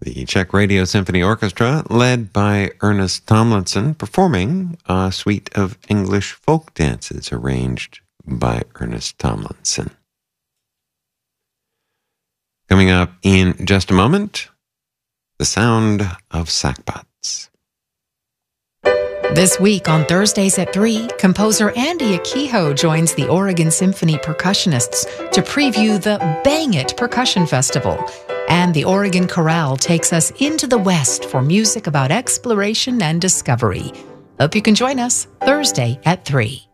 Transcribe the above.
the Czech Radio Symphony Orchestra, led by Ernest Tomlinson, performing a suite of English folk dances arranged by Ernest Tomlinson. Coming up in just a moment, the sound of sackbuts. This week on Thursdays at 3, composer Andy Akiho joins the Oregon Symphony percussionists to preview the Bang It Percussion Festival. And the Oregon Chorale takes us into the West for music about exploration and discovery. Hope you can join us Thursday at 3.